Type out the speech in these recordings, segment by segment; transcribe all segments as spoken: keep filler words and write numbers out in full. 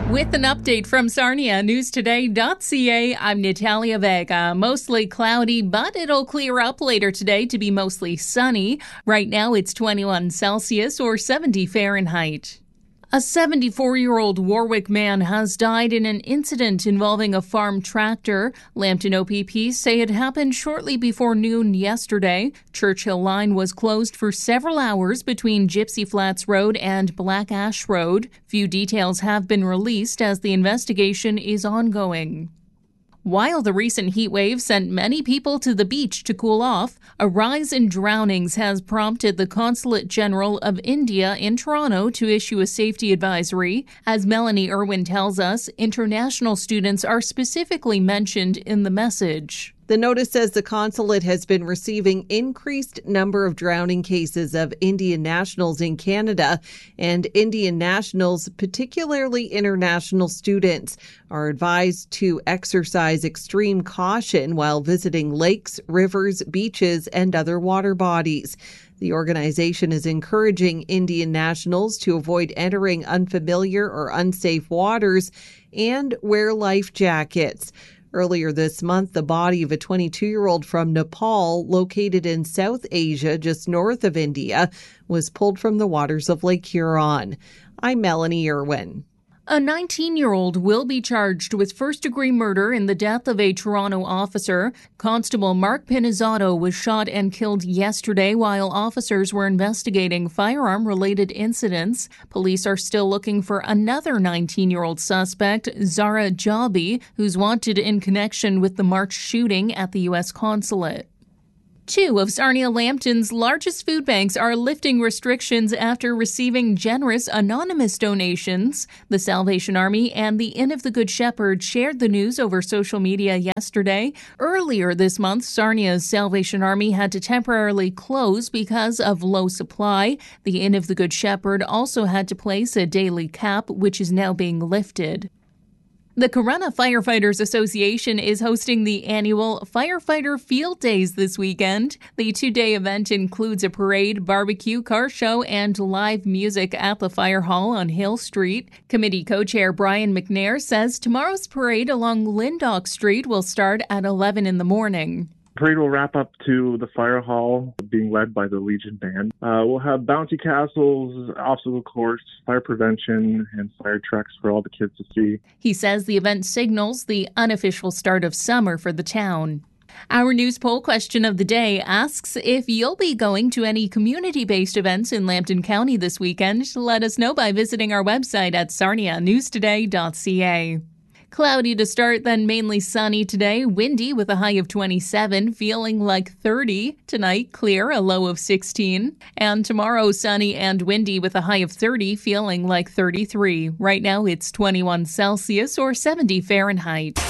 With an update from Sarnia News Today dot C A, I'm Natalia Vega. Mostly cloudy, but it'll clear up later today to be mostly sunny. Right now it's twenty-one Celsius or seventy Fahrenheit. A seventy-four-year-old Warwick man has died in an incident involving a farm tractor. Lambton O P P say it happened shortly before noon yesterday. Churchill Line was closed for several hours between Gypsy Flats Road and Black Ash Road. Few details have been released as the investigation is ongoing. While the recent heat wave sent many people to the beach to cool off, a rise in drownings has prompted the Consulate General of India in Toronto to issue a safety advisory. As Melanie Irwin tells us, international students are specifically mentioned in the message. The notice says the consulate has been receiving increased number of drowning cases of Indian nationals in Canada, and Indian nationals, particularly international students, are advised to exercise extreme caution while visiting lakes, rivers, beaches, and other water bodies. The organization is encouraging Indian nationals to avoid entering unfamiliar or unsafe waters and wear life jackets. Earlier this month, the body of a twenty-two-year-old from Nepal, located in South Asia, just north of India, was pulled from the waters of Lake Huron. I'm Melanie Irwin. A nineteen-year-old will be charged with first-degree murder in the death of a Toronto officer. Constable Mark Pinizzato was shot and killed yesterday while officers were investigating firearm-related incidents. Police are still looking for another nineteen-year-old suspect, Zara Jabi, who's wanted in connection with the March shooting at the U S consulate. Two of Sarnia Lambton's largest food banks are lifting restrictions after receiving generous anonymous donations. The Salvation Army and the Inn of the Good Shepherd shared the news over social media yesterday. Earlier this month, Sarnia's Salvation Army had to temporarily close because of low supply. The Inn of the Good Shepherd also had to place a daily cap, which is now being lifted. The Corunna Firefighters Association is hosting the annual Firefighter Field Days this weekend. The two-day event includes a parade, barbecue, car show, and live music at the Fire Hall on Hill Street. Committee co-chair Brian McNair says tomorrow's parade along Lindock Street will start at eleven in the morning. Parade will wrap up to the fire hall, being led by the Legion Band. Uh, we'll have bouncy castles, obstacle course, fire prevention, and fire trucks for all the kids to see. He says the event signals the unofficial start of summer for the town. Our news poll question of the day asks if you'll be going to any community-based events in Lambton County this weekend. Let us know by visiting our website at Sarnia News Today dot C A. Cloudy to start, then mainly sunny today. Windy with a high of twenty-seven, feeling like thirty. Tonight, clear, a low of sixteen. And tomorrow, sunny and windy with a high of thirty, feeling like thirty-three. Right now, it's twenty-one Celsius or seventy Fahrenheit.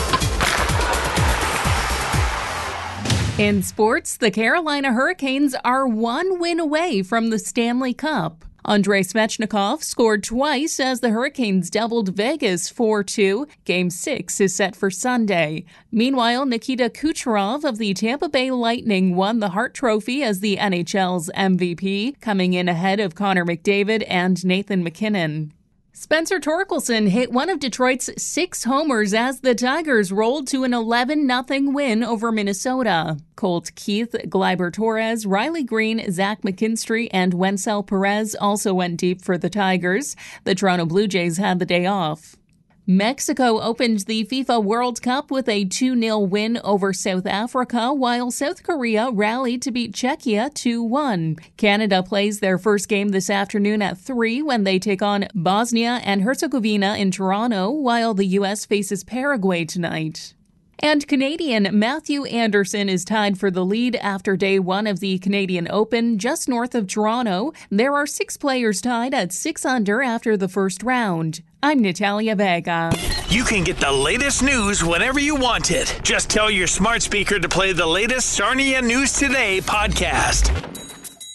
In sports, the Carolina Hurricanes are one win away from the Stanley Cup. Andrei Svechnikov scored twice as the Hurricanes doubled Vegas four two. Game six is set for Sunday. Meanwhile, Nikita Kucherov of the Tampa Bay Lightning won the Hart Trophy as the N H L's M V P, coming in ahead of Connor McDavid and Nathan MacKinnon. Spencer Torkelson hit one of Detroit's six homers as the Tigers rolled to an eleven nothing win over Minnesota. Colt Keith, Gleyber Torres, Riley Green, Zach McKinstry, and Wencel Perez also went deep for the Tigers. The Toronto Blue Jays had the day off. Mexico opened the FIFA World Cup with a two nil win over South Africa, while South Korea rallied to beat Czechia two one. Canada plays their first game this afternoon at three when they take on Bosnia and Herzegovina in Toronto, while the U S faces Paraguay tonight. And Canadian Matthew Anderson is tied for the lead after day one of the Canadian Open just north of Toronto. There are six players tied at six under after the first round. I'm Natalia Vega. You can get the latest news whenever you want it. Just tell your smart speaker to play the latest Sarnia News Today podcast.